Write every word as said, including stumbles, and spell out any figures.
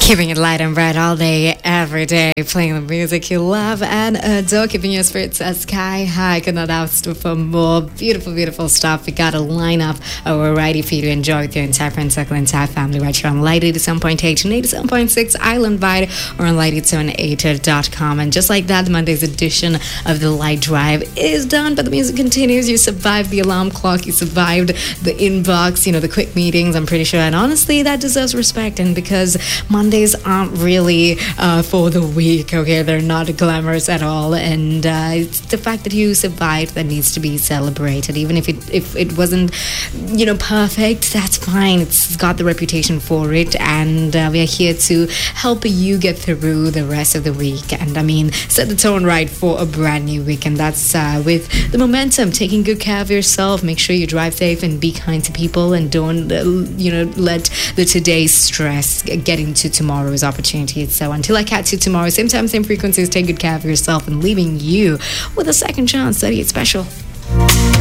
Keeping it light and bright all day, every day, playing the music you love and adore, keeping your spirits as sky high. Could not ask for more beautiful, beautiful stuff. We got a lineup of a variety for you to enjoy with your entire friend circle, entire family, right here on Light eighty-seven point eight and eighty-seven point six Island Wide or on light eight seven eight dot com. And just like that, Monday's edition of the Light Drive is done, but the music continues. You survived the alarm clock, you survived the inbox, you know, the quick meetings, I'm pretty sure. And honestly, that deserves respect. And because Mondays aren't really uh, for the weak, okay? They're not glamorous at all. And uh, it's the fact that you survived that needs to be celebrated. Even if it if it wasn't, you know, perfect, that's fine. It's got the reputation for it. And uh, we are here to help you get through the rest of the week. And I mean, set the tone right for a brand new week. And that's uh, with the momentum, taking good care of yourself. Make sure you drive safe and be kind to people. And don't, uh, you know, let the today's stress get into tomorrow's opportunity. So until I catch you tomorrow, same time, same frequencies, take good care of yourself and leaving you with a second chance. thirty-eight Special.